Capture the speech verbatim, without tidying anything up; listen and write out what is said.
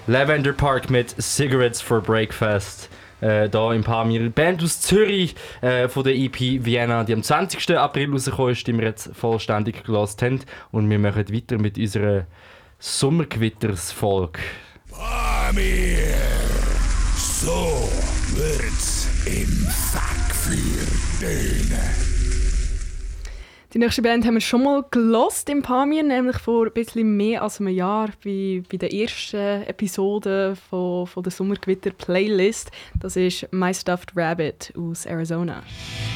Lavender Park mit Cigarettes for Breakfast. Äh, da im Pamir. Band aus Zürich äh, von der E P Vienna, die am zwanzigsten April rausgekommen ist, die wir jetzt vollständig gelassen haben. Und wir machen weiter mit unserer Sommergewitters-Folge. Pamir! So wird's im Fackfeuer tönen. Die nächste Band haben wir schon mal gelost im Pamir, nämlich vor ein bisschen mehr als einem Jahr bei, bei der ersten Episode von, von der Sommergewitter-Playlist. Das ist My Stuffed Rabbit aus Arizona.